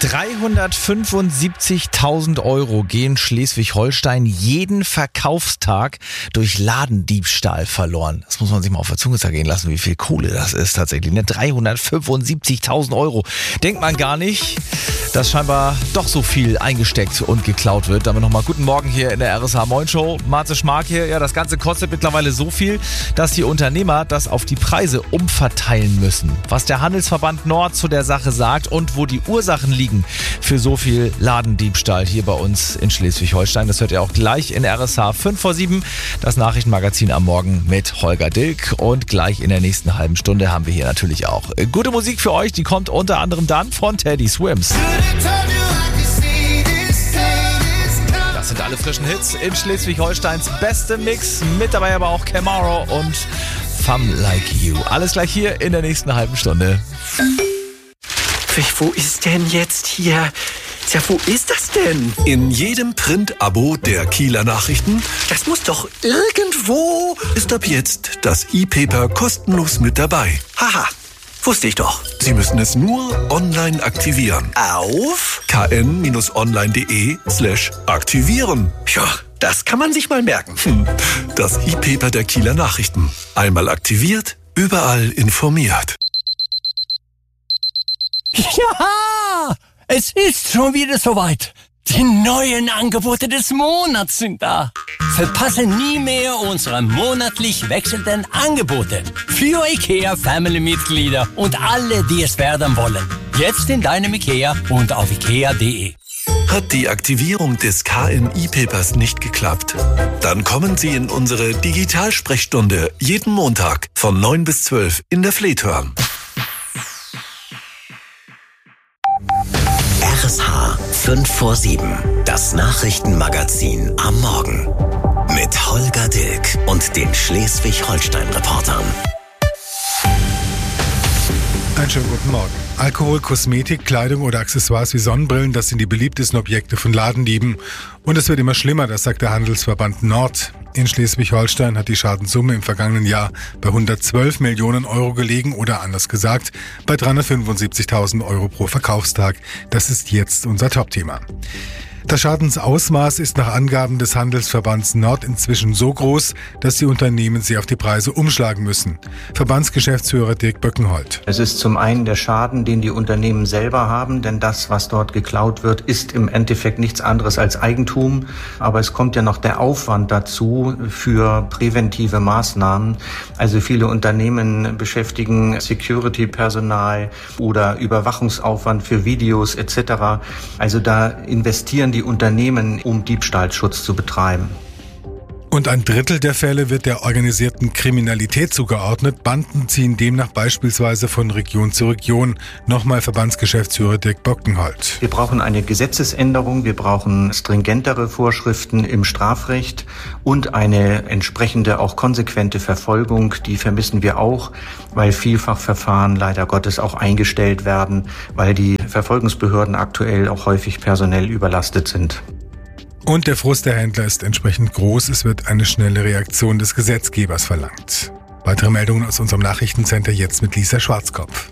375.000 Euro gehen Schleswig-Holstein jeden Verkaufstag durch Ladendiebstahl verloren. Das muss man sich mal auf der Zunge zergehen lassen, wie viel Kohle das ist tatsächlich. 375.000 Euro. Denkt man gar nicht, dass scheinbar doch so viel eingesteckt und geklaut wird. Damit nochmal guten Morgen hier in der RSH Moin Show. Marze Schmark hier. Ja, das Ganze kostet mittlerweile so viel, dass die Unternehmer das auf die Preise umverteilen müssen. Was der Handelsverband Nord zu der Sache sagt und wo die Ursachen liegen für so viel Ladendiebstahl hier bei uns in Schleswig-Holstein. Das hört ihr auch gleich in RSH 5 vor 7, das Nachrichtenmagazin am Morgen mit Holger Dilk. Und gleich in der nächsten halben Stunde haben wir hier natürlich auch gute Musik für euch. Die kommt unter anderem dann von Teddy Swims. Das sind alle frischen Hits in Schleswig-Holsteins beste Mix. Mit dabei aber auch Camaro und Femme Like You. Alles gleich hier in der nächsten halben Stunde. Wo ist denn jetzt hier? Ja, wo ist das denn? In jedem Print-Abo der Kieler Nachrichten. Das muss doch irgendwo... Ist ab jetzt das E-Paper kostenlos mit dabei. Haha, wusste ich doch. Sie müssen es nur online aktivieren. Auf? kn-online.de/aktivieren. Ja, das kann man sich mal merken. Das E-Paper der Kieler Nachrichten. Einmal aktiviert, überall informiert. Ja, es ist schon wieder soweit. Die neuen Angebote des Monats sind da. Verpasse nie mehr unsere monatlich wechselnden Angebote für IKEA-Family-Mitglieder und alle, die es werden wollen. Jetzt in deinem IKEA und auf ikea.de. Hat die Aktivierung des KN-E-Papers nicht geklappt? Dann kommen Sie in unsere Digitalsprechstunde jeden Montag von 9 bis 12 in der Fleethörn. RSH 5 vor 7, das Nachrichtenmagazin am Morgen. Mit Holger Dilk und den Schleswig-Holstein-Reportern. Einen schönen guten Morgen. Alkohol, Kosmetik, Kleidung oder Accessoires wie Sonnenbrillen, das sind die beliebtesten Objekte von Ladendieben. Und es wird immer schlimmer, das sagt der Handelsverband Nord. In Schleswig-Holstein hat die Schadenssumme im vergangenen Jahr bei 112 Millionen Euro gelegen oder anders gesagt bei 375.000 Euro pro Verkaufstag. Das ist jetzt unser Topthema. Das Schadensausmaß ist nach Angaben des Handelsverbands Nord inzwischen so groß, dass die Unternehmen sie auf die Preise umschlagen müssen. Verbandsgeschäftsführer Dirk Böckenholt. Es ist zum einen der Schaden, den die Unternehmen selber haben, denn das, was dort geklaut wird, ist im Endeffekt nichts anderes als Eigentum. Aber es kommt ja noch der Aufwand dazu für präventive Maßnahmen. Also viele Unternehmen beschäftigen Security-Personal oder Überwachungsaufwand für Videos etc. Also da investieren die Unternehmen, um Diebstahlschutz zu betreiben. Und ein Drittel der Fälle wird der organisierten Kriminalität zugeordnet. Banden ziehen demnach beispielsweise von Region zu Region. Nochmal Verbandsgeschäftsführer Dirk Böckenholt. Wir brauchen eine Gesetzesänderung, wir brauchen stringentere Vorschriften im Strafrecht und eine entsprechende, auch konsequente Verfolgung. Die vermissen wir auch, weil vielfach Verfahren leider Gottes auch eingestellt werden, weil die Verfolgungsbehörden aktuell auch häufig personell überlastet sind. Und der Frust der Händler ist entsprechend groß. Es wird eine schnelle Reaktion des Gesetzgebers verlangt. Weitere Meldungen aus unserem Nachrichtencenter jetzt mit Lisa Schwarzkopf.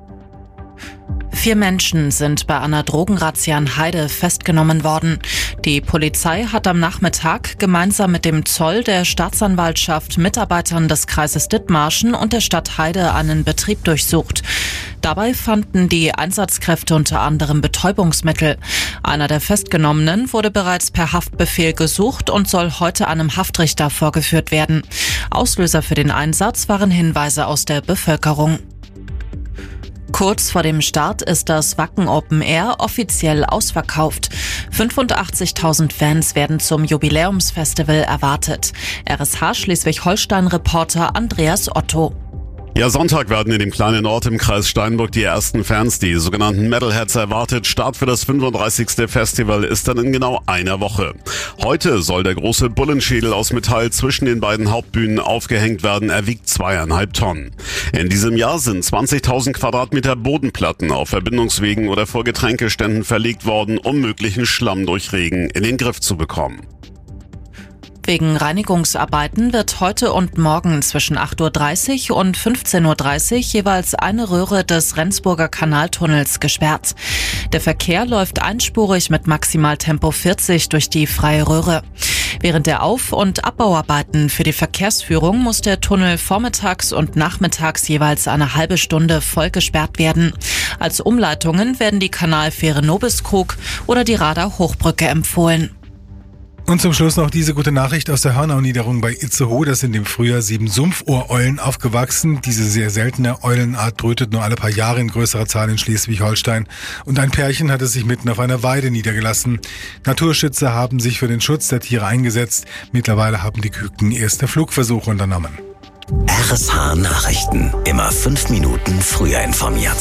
4 Menschen sind bei einer Drogenrazzia in Heide festgenommen worden. Die Polizei hat am Nachmittag gemeinsam mit dem Zoll, der Staatsanwaltschaft, Mitarbeitern des Kreises Dithmarschen und der Stadt Heide einen Betrieb durchsucht. Dabei fanden die Einsatzkräfte unter anderem Betäubungsmittel. Einer der Festgenommenen wurde bereits per Haftbefehl gesucht und soll heute einem Haftrichter vorgeführt werden. Auslöser für den Einsatz waren Hinweise aus der Bevölkerung. Kurz vor dem Start ist das Wacken Open Air offiziell ausverkauft. 85.000 Fans werden zum Jubiläumsfestival erwartet. RSH Schleswig-Holstein-Reporter Andreas Otto. Ja, Sonntag werden in dem kleinen Ort im Kreis Steinburg die ersten Fans, die sogenannten Metalheads, erwartet. Start für das 35. Festival ist dann in genau einer Woche. Heute soll der große Bullenschädel aus Metall zwischen den beiden Hauptbühnen aufgehängt werden. Er wiegt 2,5 Tonnen. In diesem Jahr sind 20.000 Quadratmeter Bodenplatten auf Verbindungswegen oder vor Getränkeständen verlegt worden, um möglichen Schlamm durch Regen in den Griff zu bekommen. Wegen Reinigungsarbeiten wird heute und morgen zwischen 8.30 Uhr und 15.30 Uhr jeweils eine Röhre des Rendsburger Kanaltunnels gesperrt. Der Verkehr läuft einspurig mit Maximaltempo 40 durch die freie Röhre. Während der Auf- und Abbauarbeiten für die Verkehrsführung muss der Tunnel vormittags und nachmittags jeweils eine halbe Stunde voll gesperrt werden. Als Umleitungen werden die Kanalfähre Nobiskrug oder die Rader Hochbrücke empfohlen. Und zum Schluss noch diese gute Nachricht aus der Hörnau-Niederung bei Itzehoe. Da sind im Frühjahr 7 Sumpfohreulen aufgewachsen. Diese sehr seltene Eulenart brütet nur alle paar Jahre in größerer Zahl in Schleswig-Holstein. Und ein Pärchen hatte sich mitten auf einer Weide niedergelassen. Naturschützer haben sich für den Schutz der Tiere eingesetzt. Mittlerweile haben die Küken erste Flugversuche unternommen. RSH Nachrichten. Immer 5 Minuten früher informiert.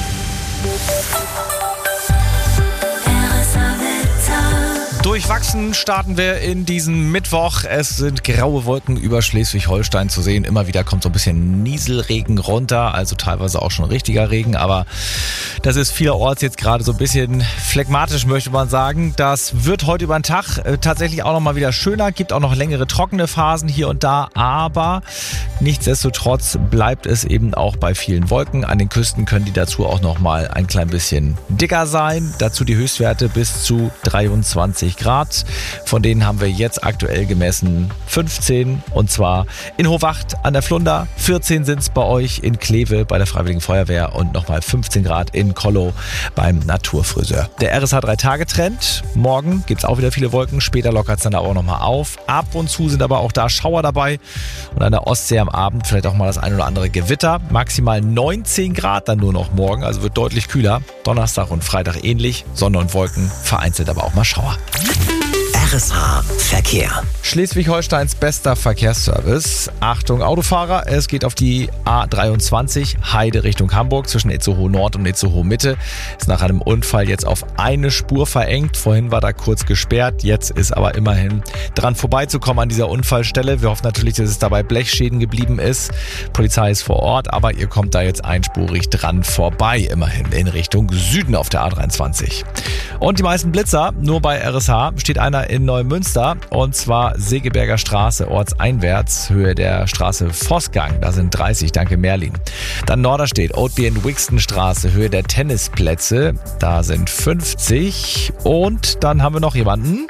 Durchwachsen starten wir in diesen Mittwoch. Es sind graue Wolken über Schleswig-Holstein zu sehen. Immer wieder kommt so ein bisschen Nieselregen runter, also teilweise auch schon richtiger Regen. Aber das ist vielerorts jetzt gerade so ein bisschen phlegmatisch, möchte man sagen. Das wird heute über den Tag tatsächlich auch nochmal wieder schöner. Gibt auch noch längere trockene Phasen hier und da. Aber nichtsdestotrotz bleibt es eben auch bei vielen Wolken. An den Küsten können die dazu auch nochmal ein klein bisschen dicker sein. Dazu die Höchstwerte bis zu 23 Grad. Von denen haben wir jetzt aktuell gemessen 15. Und zwar in Hohwacht an der Flunder. 14 sind es bei euch in Kleve bei der Freiwilligen Feuerwehr und nochmal 15 Grad in Kollow beim Naturfriseur. Der RSH 3-Tage-Trend. Morgen gibt es auch wieder viele Wolken. Später lockert es dann aber auch nochmal auf. Ab und zu sind aber auch da Schauer dabei. Und an der Ostsee am Abend vielleicht auch mal das ein oder andere Gewitter. Maximal 19 Grad dann nur noch morgen. Also wird deutlich kühler. Donnerstag und Freitag ähnlich. Sonne und Wolken. Vereinzelt aber auch mal Schauer. RSH Verkehr. Schleswig-Holsteins bester Verkehrsservice. Achtung Autofahrer, es geht auf die A23 Heide Richtung Hamburg zwischen Itzehoe Nord und Itzehoe Mitte. Ist nach einem Unfall jetzt auf eine Spur verengt. Vorhin war da kurz gesperrt, jetzt ist aber immerhin dran vorbeizukommen an dieser Unfallstelle. Wir hoffen natürlich, dass es dabei Blechschäden geblieben ist. Polizei ist vor Ort, aber ihr kommt da jetzt einspurig dran vorbei, immerhin in Richtung Süden auf der A23. Und die meisten Blitzer, nur bei RSH, steht einer in Neumünster und zwar Segeberger Straße ortseinwärts, Höhe der Straße Vossgang, da sind 30, danke Merlin. Dann Norderstedt, Oatby and Wixton Straße, Höhe der Tennisplätze, da sind 50 und dann haben wir noch jemanden.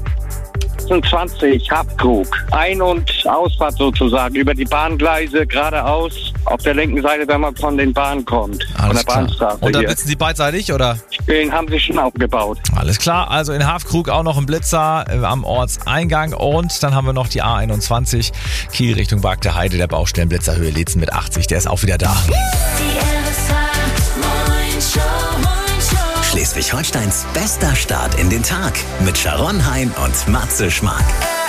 26 Hafkrug. Ein- und Ausfahrt sozusagen über die Bahngleise geradeaus auf der linken Seite, wenn man von den Bahnen kommt. Alles von der klar. Bahnstraße. Und da hier. blitzen Sie beidseitig, oder? Den haben sie schon aufgebaut. Alles klar, also in Hafkrug auch noch ein Blitzer am Ortseingang und dann haben wir noch die A21 Kiel Richtung Bargte Heide, der Baustellenblitzer Höhe Letzen mit 80, der ist auch wieder da. Schleswig-Holsteins bester Start in den Tag mit Sharon Hein und Matze Schmark.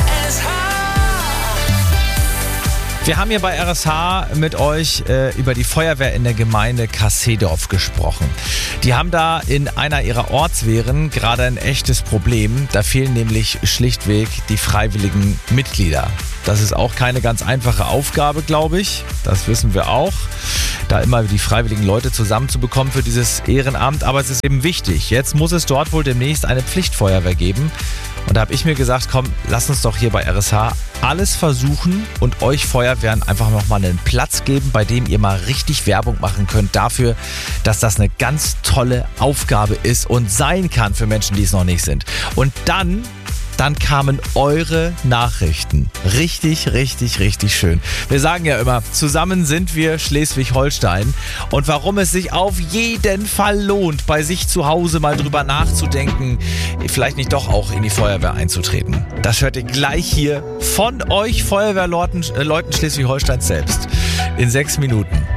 Wir haben hier bei RSH mit euch über die Feuerwehr in der Gemeinde Kassedorf gesprochen. Die haben da in einer ihrer Ortswehren gerade ein echtes Problem. Da fehlen nämlich schlichtweg die freiwilligen Mitglieder. Das ist auch keine ganz einfache Aufgabe, glaube ich. Das wissen wir auch. Da immer die freiwilligen Leute zusammenzubekommen für dieses Ehrenamt. Aber es ist eben wichtig. Jetzt muss es dort wohl demnächst eine Pflichtfeuerwehr geben. Und da habe ich mir gesagt, komm, lass uns doch hier bei RSH alles versuchen und euch Feuerwehren einfach nochmal einen Platz geben, bei dem ihr mal richtig Werbung machen könnt dafür, dass das eine ganz tolle Aufgabe ist und sein kann für Menschen, die es noch nicht sind. Und dann kamen eure Nachrichten. Richtig, richtig, richtig schön. Wir sagen ja immer, zusammen sind wir Schleswig-Holstein. Und warum es sich auf jeden Fall lohnt, bei sich zu Hause mal drüber nachzudenken, vielleicht nicht doch auch in die Feuerwehr einzutreten. Das hört ihr gleich hier von euch Feuerwehrleuten Schleswig-Holsteins selbst. In 6 Minuten.